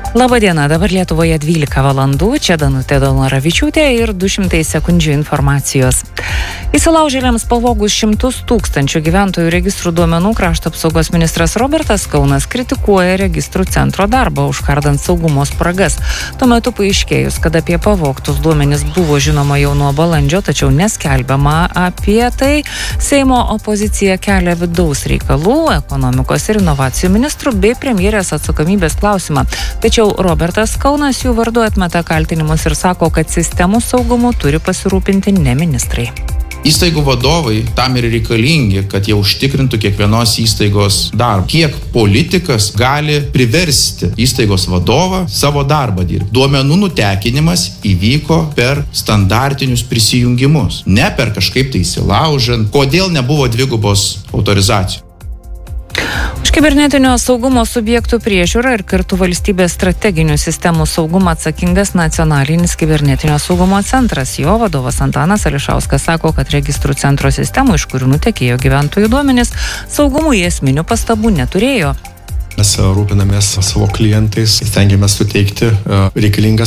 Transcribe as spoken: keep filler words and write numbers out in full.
Labadiena, dabar Lietuvoje dvylika valandų, čia Danutė Dolnoravičiūtė ir du šimtai sekundžių informacijos. Įsilaužėliams pavogus šimtus tūkstančių gyventojų registrų duomenų krašto apsaugos ministras Robertas Kaunas kritikuoja registrų centro darbą, užkardant saugumo spragas. Tuo metu paaiškėjus, kad apie pavogtus duomenis buvo žinoma jau nuo balandžio, tačiau neskelbiama apie tai, Seimo opozicija kelia vidaus reikalų, ekonomikos ir inovacijų ministrų bei premjerės atsakomybės klausimą. Tačiau Robertas Kaunas jų vardu atmeta kaltinimus ir sako, kad sistemų saugumu turi pasirūpinti ne ministrai. Įstaigų vadovai tam ir reikalingi, kad jie užtikrintų kiekvienos įstaigos darbą. Kiek politikas gali priversti įstaigos vadovą savo darbą dirbti. Duomenų nutekinimas įvyko per standartinius prisijungimus, ne per kažkaip tai įsilaužant. Kodėl nebuvo dvigubos autorizacijos? Už kibernetinio saugumo subjektų priežiūrą ir kartu valstybės strateginių sistemų saugumą atsakingas nacionalinis kibernetinio saugumo centras. Jo vadovas Antanas Ališauskas sako, kad registrų centro sistemų, iš kurių nutekėjo gyventojų duomenys, saugumui esminių pastabų neturėjo. Mes rūpinamės savo klientais, stengiamės suteikti reikalingas